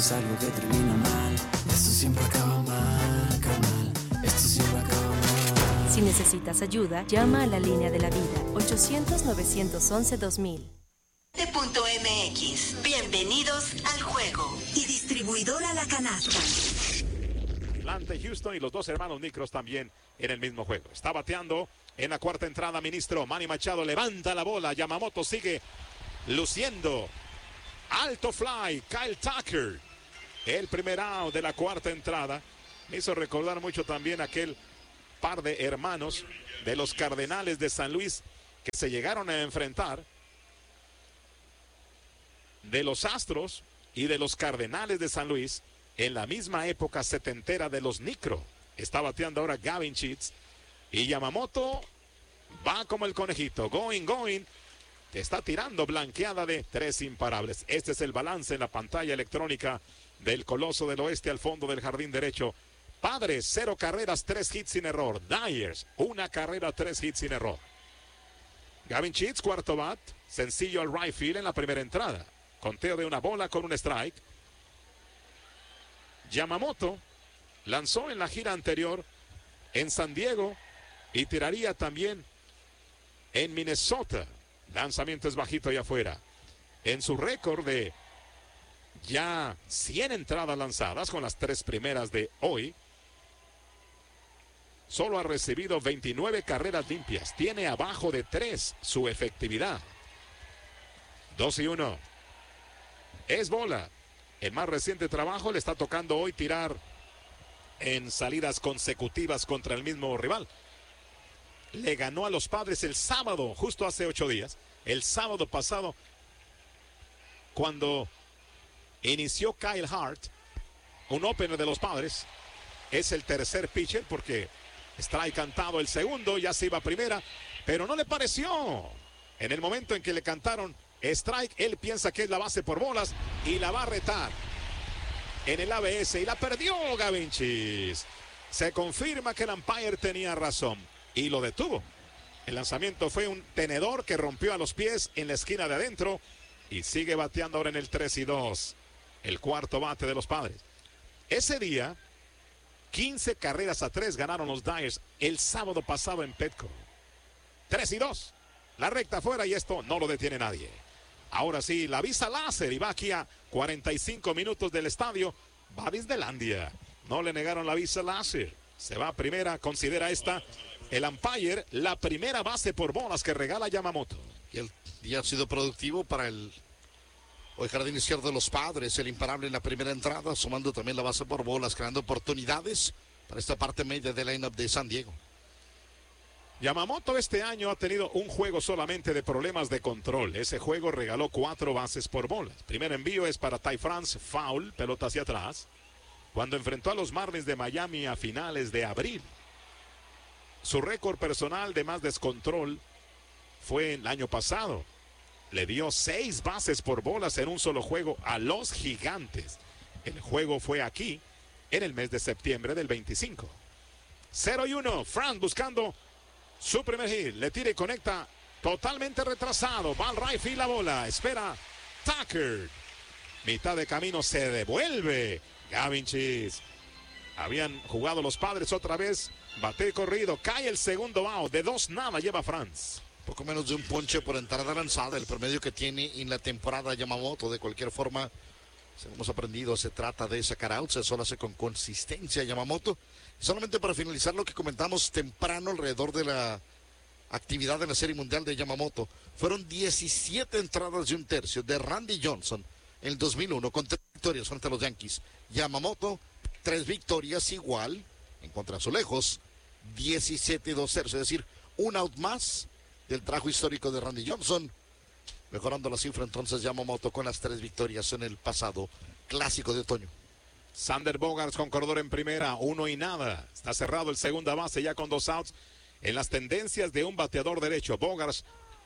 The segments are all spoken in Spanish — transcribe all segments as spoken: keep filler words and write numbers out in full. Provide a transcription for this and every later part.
es algo que termina mal. Esto siempre acaba mal, carnal. Esto siempre acaba mal. Si necesitas ayuda, llama a la línea de la vida, ochocientos, novecientos once, dos mil. Punto M X. Bienvenidos al juego. Y distribuidora La Canasta. Atlanta, Houston y los dos hermanos Nicros también en el mismo juego. Está bateando en la cuarta entrada, ministro Manny Machado levanta la bola. Yamamoto sigue luciendo. Alto fly, Kyle Tucker. El primer out de la cuarta entrada. Me hizo recordar mucho también aquel par de hermanos de los Cardenales de San Luis que se llegaron a enfrentar, de los Astros y de los Cardenales de San Luis en la misma época setentera de los Nicro. Está bateando ahora Gavin Sheets y Yamamoto va como el conejito, going, going. Está tirando blanqueada de tres imparables. Este es el balance en la pantalla electrónica del Coloso del Oeste al fondo del jardín derecho. Padres, cero carreras, tres hits sin error. Dyers, una carrera, tres hits sin error. Gavin Sheets, cuarto bat, sencillo al right field en la primera entrada. Conteo de una bola con un strike. Yamamoto lanzó en la gira anterior en San Diego y tiraría también en Minnesota. Lanzamiento es bajito y afuera. En su récord de ya cien entradas lanzadas con las tres primeras de hoy, solo ha recibido veintinueve carreras limpias. Tiene abajo de tres su efectividad. dos y uno. Es bola. El más reciente trabajo le está tocando hoy tirar en salidas consecutivas contra el mismo rival. Le ganó a los Padres el sábado, justo hace ocho días. El sábado pasado, cuando inició Kyle Hart, un opener de los Padres. Es el tercer pitcher porque strike cantado el segundo, ya se iba a primera, pero no le pareció. En el momento en que le cantaron strike, él piensa que es la base por bolas y la va a retar en el A B S y la perdió Gavin Sheets. Se confirma que el umpire tenía razón y lo detuvo. El lanzamiento fue un tenedor que rompió a los pies en la esquina de adentro y sigue bateando ahora en el tres y dos. El cuarto bate de los Padres. Ese día, quince carreras a tres ganaron los Dyers el sábado pasado en Petco. tres y dos. La recta afuera y esto no lo detiene nadie. Ahora sí, la visa láser y va aquí a cuarenta y cinco minutos del estadio. Va a Disneylandia. No le negaron la visa láser. Se va a primera, considera esta el umpire la primera base por bolas que regala Yamamoto. Y el día ha sido productivo para el hoy jardín izquierdo de los Padres, el imparable en la primera entrada, sumando también la base por bolas, creando oportunidades para esta parte media del line-up de San Diego. Yamamoto este año ha tenido un juego solamente de problemas de control. Ese juego regaló cuatro bases por bolas. Primer envío es para Ty France, foul, pelota hacia atrás, cuando enfrentó a los Marlins de Miami a finales de abril. Su récord personal de más descontrol fue el año pasado. Le dio seis bases por bolas en un solo juego a los Gigantes. El juego fue aquí en el mes de septiembre del veinticinco. cero y uno. France buscando su primer hit. Le tira y conecta totalmente retrasado. Va al right field la bola. Espera Tucker. Mitad de camino se devuelve. Gavin Sheets. Habían jugado los Padres otra vez. Bate corrido. Cae el segundo out. De dos nada lleva France. Poco menos de un ponche por entrada lanzada. El promedio que tiene en la temporada Yamamoto. De cualquier forma, según hemos aprendido, se trata de sacar outs. Eso lo hace con consistencia Yamamoto. Solamente para finalizar lo que comentamos temprano alrededor de la actividad de la Serie Mundial de Yamamoto. Fueron diecisiete entradas de un tercio de Randy Johnson en el dos mil uno con tres victorias frente a los Yankees. Yamamoto, tres victorias igual en contra de Azulejos, diecisiete y dos tercios. Es decir, un out más del trabajo histórico de Randy Johnson. Mejorando la cifra entonces Yamamoto con las tres victorias en el pasado Clásico de Otoño. Sander Bogaerts con corredor en primera, uno y nada. Está cerrado el segunda base ya con dos outs. En las tendencias de un bateador derecho, Bogaerts,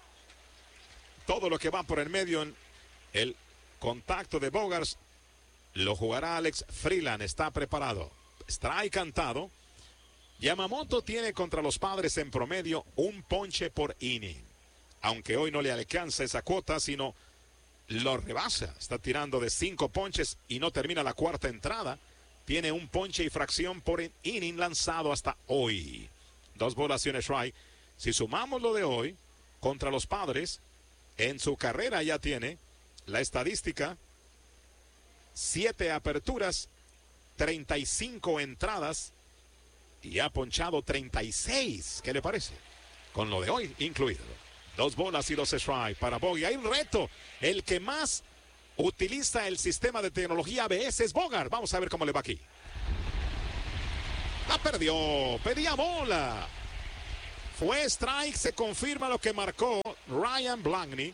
todo lo que va por el medio en el contacto de Bogaerts lo jugará Alex Freeland. Está preparado. Strike cantado. Yamamoto tiene contra los Padres en promedio un ponche por inning. Aunque hoy no le alcanza esa cuota, sino lo rebasa. Está tirando de cinco ponches y no termina la cuarta entrada. Tiene un ponche y fracción por inning lanzado hasta hoy. Dos bolas y un strike. Si sumamos lo de hoy contra los Padres, en su carrera ya tiene la estadística: siete aperturas, treinta y cinco entradas y ha ponchado treinta y seis. ¿Qué le parece? Con lo de hoy incluido. Dos bolas y dos strikes para Bogey. Hay un reto. El que más utiliza el sistema de tecnología A B S es Bogart. Vamos a ver cómo le va aquí. La perdió. Pedía bola. Fue strike. Se confirma lo que marcó Ryan Blaney.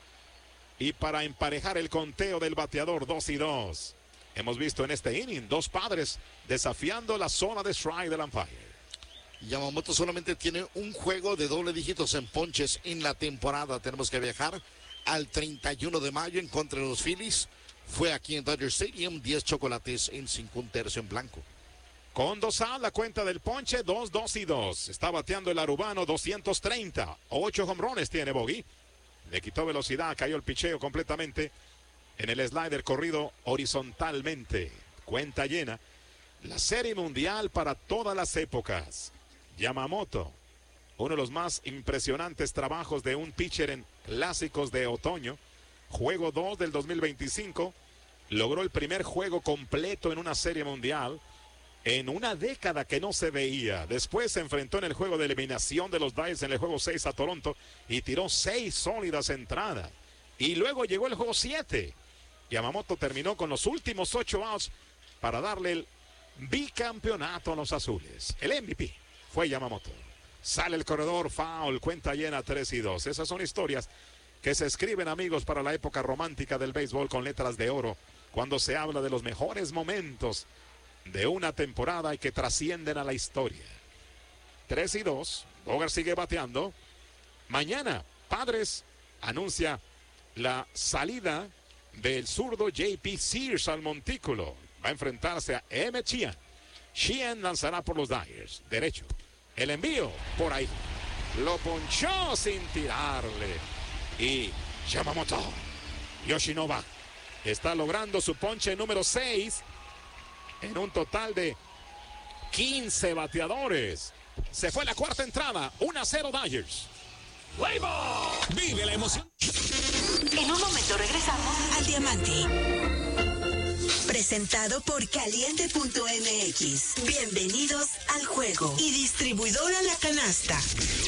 Y para emparejar el conteo del bateador, dos y dos. Hemos visto en este inning dos Padres desafiando la zona de strike del umpire. Yamamoto solamente tiene un juego de doble dígitos en ponches en la temporada. Tenemos que viajar al treinta y uno de mayo en contra de los Phillies. Fue aquí en Dodger Stadium, diez chocolates en cinco, un tercio en blanco. Con dos a la cuenta del ponche, dos, dos y dos. Está bateando el arubano doscientos treinta. Ocho jonrones tiene Bogey. Le quitó velocidad, cayó el picheo completamente en el slider corrido horizontalmente. Cuenta llena. La serie mundial para todas las épocas. Yamamoto, uno de los más impresionantes trabajos de un pitcher en clásicos de otoño. Juego dos del dos mil veinticinco. Logró el primer juego completo en una serie mundial en una década que no se veía. Después se enfrentó en el juego de eliminación de los Dodgers en el juego seis a Toronto y tiró seis sólidas entradas. Y luego llegó el juego siete. Yamamoto terminó con los últimos ocho outs para darle el bicampeonato a los azules. El M V P fue Yamamoto. Sale el corredor, foul, cuenta llena, tres y dos. Esas son historias que se escriben, amigos, para la época romántica del béisbol con letras de oro, cuando se habla de los mejores momentos de una temporada y que trascienden a la historia. tres y dos. Bogart sigue bateando. Mañana, Padres anuncia la salida del zurdo J P Sears al montículo. Va a enfrentarse a Emmett Sheehan. Sheehan lanzará por los Dodgers. Derecho. El envío por ahí. Lo ponchó sin tirarle. Y Yamamoto, Yoshinoba, está logrando su ponche número seis en un total de quince bateadores. Se fue la cuarta entrada. uno a cero Dodgers. Vive la emoción. En un momento regresamos al Diamante. Presentado por Caliente punto M X. Bienvenidos al juego. Y distribuidora La Canasta.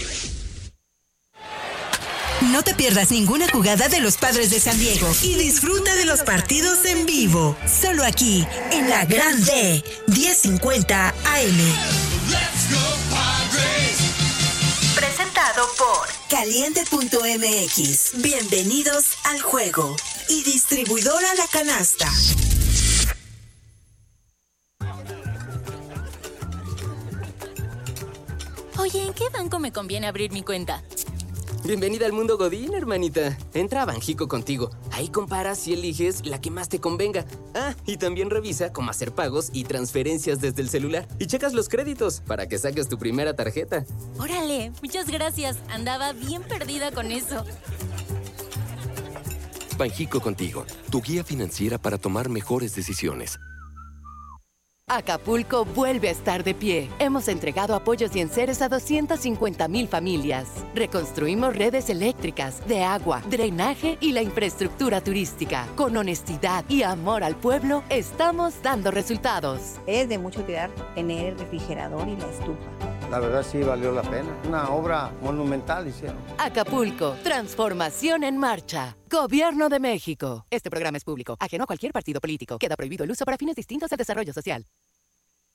No te pierdas ninguna jugada de los Padres de San Diego y disfruta de los partidos en vivo. Solo aquí, en la Grande, diez cincuenta A M. Let's go, Padres. Presentado por Caliente punto M X. Bienvenidos al juego. Y distribuidora La Canasta. Oye, ¿en qué banco me conviene abrir mi cuenta? Bienvenida al mundo Godín, hermanita. Entra a Banjico contigo. Ahí comparas y eliges la que más te convenga. Ah, y también revisa cómo hacer pagos y transferencias desde el celular. Y checas los créditos para que saques tu primera tarjeta. Órale, muchas gracias. Andaba bien perdida con eso. Banjico contigo, tu guía financiera para tomar mejores decisiones. Acapulco vuelve a estar de pie. Hemos entregado apoyos y enseres a doscientas cincuenta mil familias. Reconstruimos redes eléctricas, de agua, drenaje y la infraestructura turística. Con honestidad y amor al pueblo, estamos dando resultados. Es de mucho cuidar tener el refrigerador y la estufa. La verdad sí valió la pena. Una obra monumental hicieron. Acapulco, transformación en marcha. Gobierno de México. Este programa es público, ajeno a cualquier partido político. Queda prohibido el uso para fines distintos al desarrollo social.